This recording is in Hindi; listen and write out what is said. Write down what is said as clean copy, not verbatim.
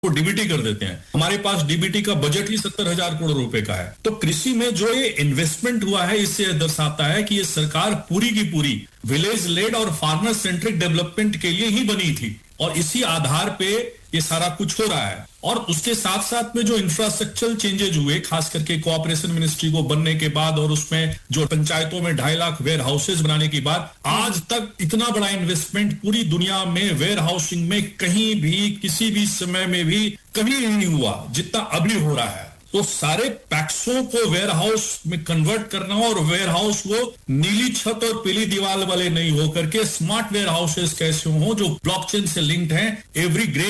वो डीबीटी कर देते हैं। हमारे पास डीबीटी का बजट ही 70,000 करोड़ रुपए का है। तो कृषि में जो ये इन्वेस्टमेंट हुआ है, इससे दर्शाता है कि ये सरकार पूरी की पूरी विलेज लेड और फार्मर सेंट्रिक डेवलपमेंट के लिए ही बनी थी, और इसी आधार पे ये सारा कुछ हो रहा है। और उसके साथ साथ में जो इंफ्रास्ट्रक्चरल चेंजेज हुए, खास करके कोऑपरेशन मिनिस्ट्री को बनने के बाद, और उसमें जो पंचायतों में 2.5 लाख वेयर हाउसेज बनाने के बाद, आज तक इतना बड़ा इन्वेस्टमेंट पूरी दुनिया में वेयर हाउसिंग में कहीं भी किसी भी समय में भी कभी नहीं हुआ जितना अभी हो रहा है। तो सारे पैक्सों को वेयर हाउस में कन्वर्ट करना, और वेयर हाउस वो नीली छत और पीली दीवार वाले नहीं हो करके स्मार्ट वेयर हाउसेस कैसे हो जो ब्लॉकचेन से लिंक्ड हैं। Every grain